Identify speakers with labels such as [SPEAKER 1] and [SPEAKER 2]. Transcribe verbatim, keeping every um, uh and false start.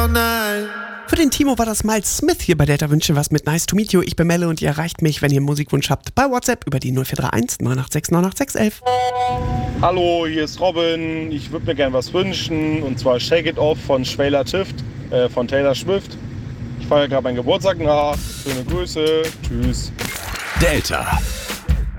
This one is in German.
[SPEAKER 1] Für den Timo war das Miles Smith hier bei Delta Wünsche was mit Nice to Meet You. Ich bin Melle und ihr erreicht mich, wenn ihr einen Musikwunsch habt, bei WhatsApp über die null vier drei eins neun acht sechs neun acht sechs eins eins.
[SPEAKER 2] Hallo, hier ist Robin. Ich würde mir gerne was wünschen, und zwar Shake It Off von Schwela Tift äh, von Taylor Swift. Ich feiere gerade meinen Geburtstag nach. Schöne Grüße. Tschüss.
[SPEAKER 3] Delta.